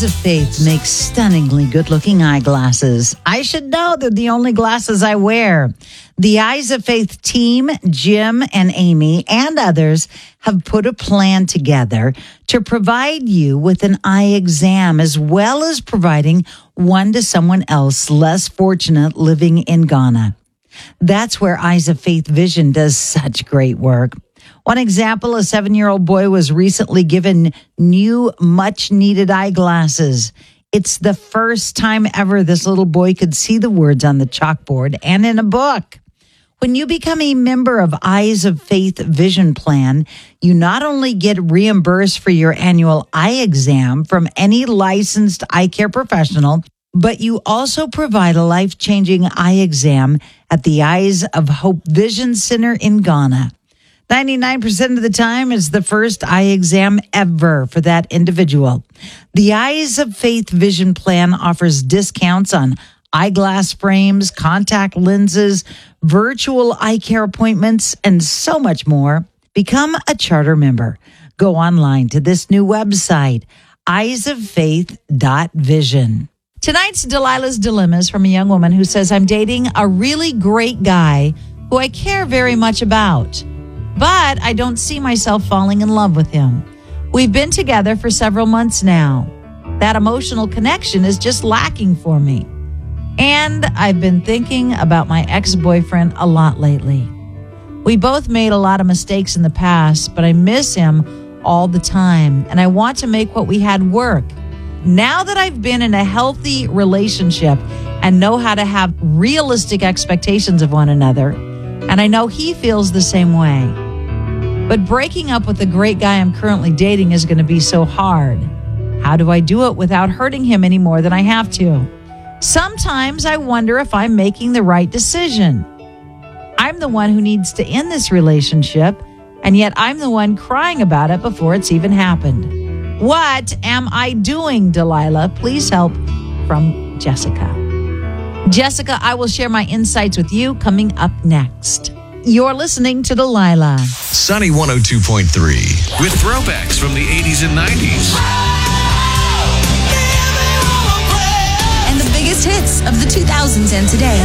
Eyes of Faith makes stunningly good-looking eyeglasses. I should know they're the only glasses I wear. The Eyes of Faith team, Jim and Amy, and others have put a plan together to provide you with an eye exam, as well as providing one to someone else less fortunate living in Ghana. That's where Eyes of Faith Vision does such great work. One example, a 7-year-old boy was recently given new, much-needed eyeglasses. It's the first time ever this little boy could see the words on the chalkboard and in a book. When you become a member of Eyes of Faith Vision Plan, you not only get reimbursed for your annual eye exam from any licensed eye care professional, but you also provide a life-changing eye exam at the Eyes of Hope Vision Center in Ghana. 99% of the time, it's the first eye exam ever for that individual. The Eyes of Faith Vision Plan offers discounts on eyeglass frames, contact lenses, virtual eye care appointments, and so much more. Become a charter member. Go online to this new website, eyesoffaith.vision. Tonight's Delilah's Dilemma is from a young woman who says, I'm dating a really great guy who I care very much about, but I don't see myself falling in love with him. We've been together for several months now. That emotional connection is just lacking for me. And I've been thinking about my ex-boyfriend a lot lately. We both made a lot of mistakes in the past, but I miss him all the time, and I want to make what we had work. Now that I've been in a healthy relationship and know how to have realistic expectations of one another, and I know he feels the same way. But breaking up with the great guy I'm currently dating is going to be so hard. How do I do it without hurting him any more than I have to? Sometimes I wonder if I'm making the right decision. I'm the one who needs to end this relationship, and yet I'm the one crying about it before it's even happened. What am I doing, Delilah? Please help, from Jessica. Jessica, I will share my insights with you coming up next. You're listening to Delilah. Sunny 102.3 with throwbacks from the 80s and 90s. And the biggest hits of the 2000s and today.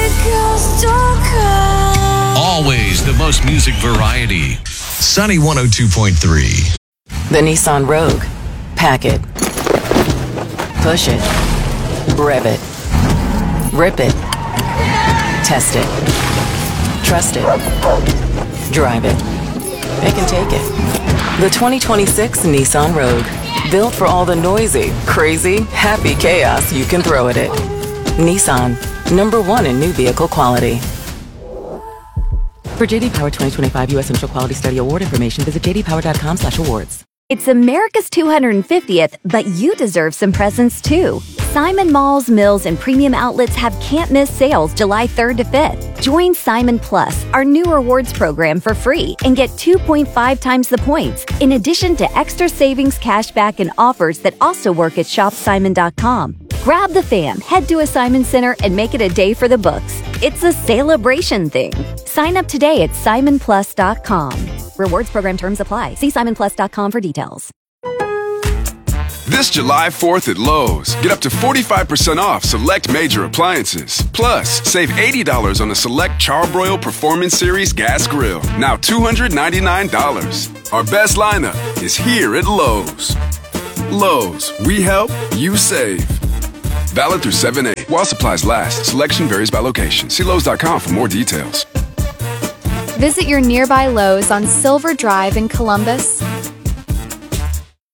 Always the most music variety. Sunny 102.3. The Nissan Rogue. Pack it. Push it. Rev it. Rip it. Test it. Trust it. Drive it. It can take it. The 2026 Nissan Rogue. Built for all the noisy, crazy, happy chaos you can throw at it. Nissan. #1 in new vehicle quality. For JD Power 2025 U.S. Initial Quality Study Award information, visit jdpower.com/awards. It's America's 250th, but you deserve some presents too. Simon Malls, Mills, and Premium Outlets have can't-miss sales July 3rd to 5th. Join Simon Plus, our new rewards program, for free and get 2.5 times the points, in addition to extra savings, cashback, and offers that also work at shopsimon.com. Grab the fam, head to a Simon Center, and make it a day for the books. It's a celebration thing. Sign up today at simonplus.com. Rewards program terms apply. See simonplus.com for details. This July 4th at Lowe's, get up to 45% off select major appliances. Plus, save $80 on a select Charbroil Performance Series gas grill, now $299. Our best lineup is here at Lowe's. Lowe's, we help, you save. Valid through 7/8. While supplies last, selection varies by location. See Lowe's.com for more details. Visit your nearby Lowe's on Silver Drive in Columbus.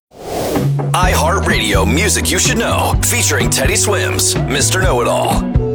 iHeartRadio Music You Should Know, featuring Teddy Swims, Mr. Know-It-All.